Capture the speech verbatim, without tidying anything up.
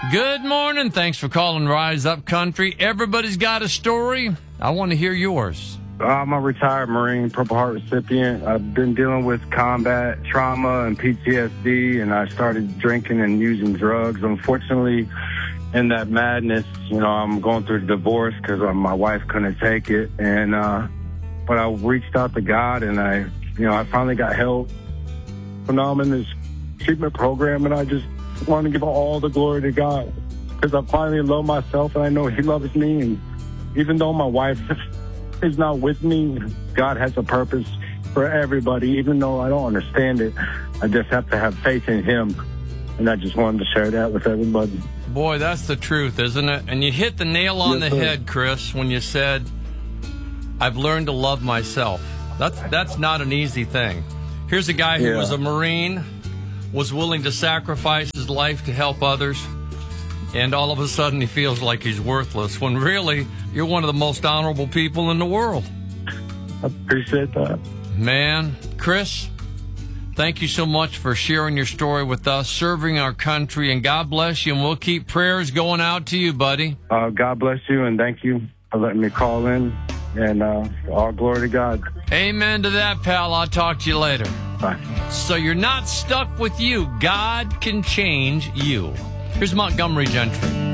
Good morning. Thanks for calling Rise Up Country. Everybody's got a story. I want to hear yours. I'm a retired Marine, Purple Heart recipient. I've been dealing with combat trauma and P T S D, and I started drinking and using drugs. Unfortunately, in that madness, you know, I'm going through a divorce because my wife couldn't take it. And, uh, but I reached out to God, and I, you know, I finally got help. So now I'm in this treatment program, and I just want to give all the glory to God because I finally love myself, and I know He loves me. And even though my wife is not with me, God has a purpose for everybody. Even though I don't understand it, I just have to have faith in Him. And I just wanted to share that with everybody. Boy, that's the truth, isn't it? And you hit the nail on Yes, the sir. head, Chris, when you said, I've learned to love myself. That's that's not an easy thing. Here's a guy who Yeah. was a Marine, was willing to sacrifice his life to help others, and all of a sudden he feels like he's worthless, when really you're one of the most honorable people in the world. I appreciate that. Man, Chris, thank you so much for sharing your story with us, serving our country, and God bless you, and we'll keep prayers going out to you, buddy. Uh, God bless you, and thank you for letting me call in. And uh, all glory to God. Amen to that, pal. I'll talk to you later. Bye. So you're not stuck with you. God can change you. Here's Montgomery Gentry.